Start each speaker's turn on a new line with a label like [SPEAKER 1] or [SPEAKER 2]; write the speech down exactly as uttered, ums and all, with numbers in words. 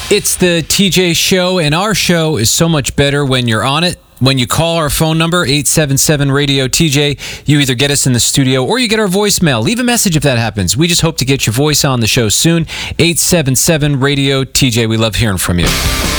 [SPEAKER 1] It's the T J Show, and our show is so much better when you're on it. When you call our phone number, eight seven seven radio T J, you either get us in the studio or you get our voicemail. Leave a message if that happens. We just hope to get your voice on the show soon. eight seven seven radio T J. We love hearing from you.